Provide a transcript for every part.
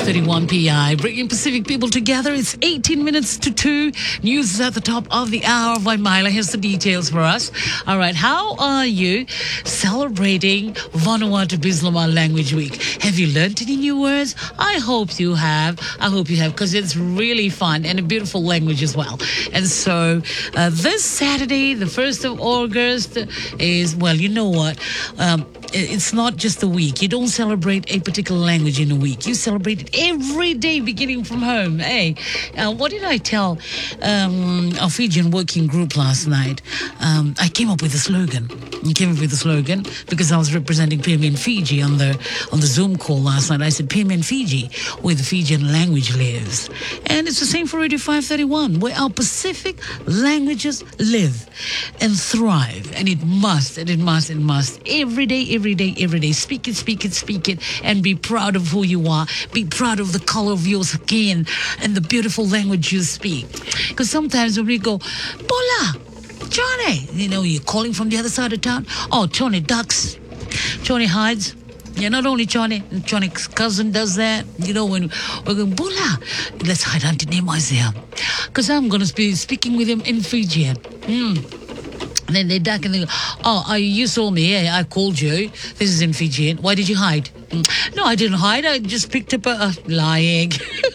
5:31 PI, bringing Pacific people together. It's 18 minutes to 2. News is at the top of the hour. Vaimala, here's the details for us. All right, how are you celebrating Vanuatu Bislama Language Week? Have you learned any new words? I hope you have. Because it's really fun and a beautiful language as well. And so this Saturday, the 1st of August, is, well, you know what? It's not just a week. You don't celebrate a particular language in a week. You celebrate it every day, beginning from home. Hey, what did I tell our Fijian working group last night? I came up with a slogan. Because I was representing PMN Fiji on the Zoom call last night. I said, PMN Fiji, where the Fijian language lives. And it's the same for Radio 531, where our Pacific languages live and thrive. And it must. Every day. Speak it, and be proud of who you are. Be proud of the color of your skin and the beautiful language you speak. Because sometimes when we go, Bola, Johnny, you're calling from the other side of town. Oh, Johnny ducks, Johnny hides. Yeah, not only Johnny's cousin does that. When we're going, Bola, let's hide Auntie Nema's here. Because I'm going to be speaking with him in Fijian. And then they duck and they go, oh, you saw me. Yeah, I called you. This is in Fijian. Why did you hide? No, I didn't hide. I just picked up a lying.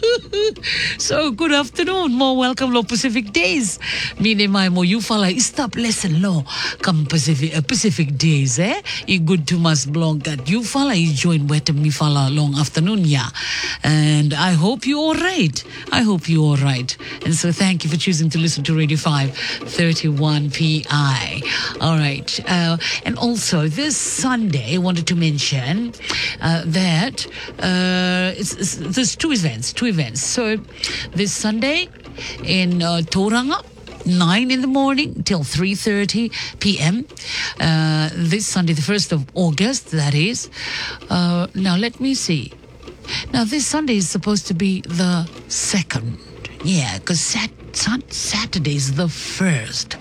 So, good afternoon. More welcome lo Pacific Days. Mine mai mo you fala stop lesson lo come Pacific Days I good to mas belong that you fala you join wet me fala long afternoon and I hope you're all right. And so thank you for choosing to listen to Radio 531 PI. All right. And also this Sunday I wanted to mention that there's two events. So this Sunday in Tauranga, 9 in the morning till 3:30 p.m. This Sunday, the 1st of August, that is. Now, let me see. Now, this Sunday is supposed to be the 2nd. Yeah, because Saturday's the 1st.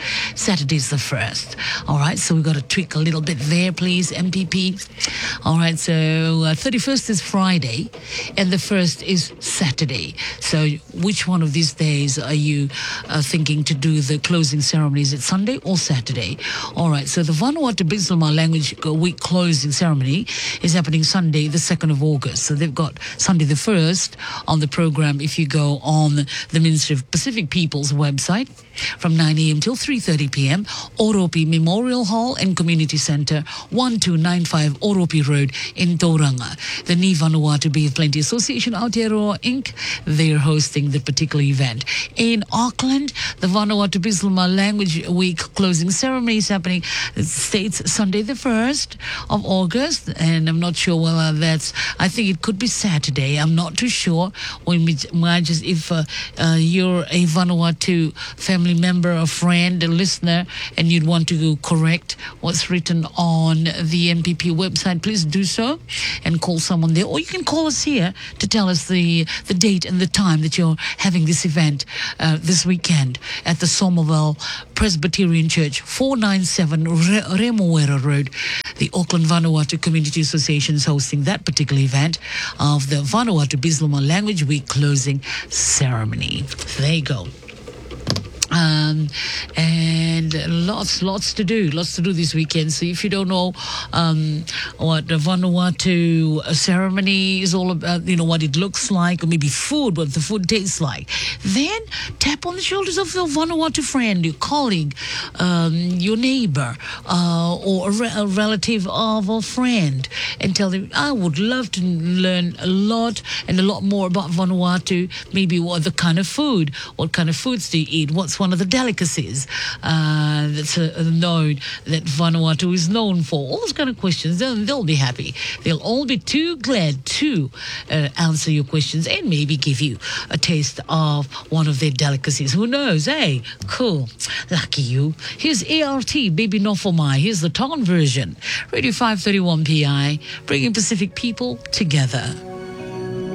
All right, so we've got to tweak a little bit there, please, MPP. All right, so 31st is Friday and the 1st is Saturday. So which one of these days are you thinking to do the closing ceremony? Is it Sunday or Saturday? All right, so the Vanuatu Bislama Language Week closing ceremony is happening Sunday, the 2nd of August. So they've got Sunday the 1st on the program if you go on the Ministry of Pacific People's website from 9 a.m. till 3:30 p.m. Oropi Memorial Hall and Community Centre, 1295 Oropi Road in Tauranga. The Ni Vanuatu Bay of Plenty Association Aotearoa Inc., they're hosting the particular event. In Auckland, the Vanuatu Bislama Language Week closing ceremony is happening. It states Sunday the 1st of August, and I'm not sure whether I think it could be Saturday. I'm not too sure. If you're a Vanuatu family member, a friend, a listener, and you'd want to correct what's written on the NPP website, please do so and call someone there. Or you can call us here to tell us the date and the time that you're having this event this weekend at the Somerville Presbyterian Church, 497 Remoera Road. The Auckland Vanuatu Community Association is hosting that particular event of the Vanuatu Bislama Language Week closing ceremony. There you go. And lots to do this weekend. So if you don't know what the Vanuatu ceremony is all about, what it looks like, or maybe food, what the food tastes like, then tap on the shoulders of your Vanuatu friend, your colleague, your neighbor, or a relative of a friend, and tell them, I would love to learn a lot more about Vanuatu, maybe what kind of foods do you eat, what's one of the delicacies that's known that Vanuatu is known for. All those kind of questions, they'll be happy. They'll all be too glad to answer your questions and maybe give you a taste of one of their delicacies. Who knows, eh? Cool. Lucky you. Here's ART, Baby Not For My. Here's the Ton version. Radio 531 PI, bringing Pacific people together.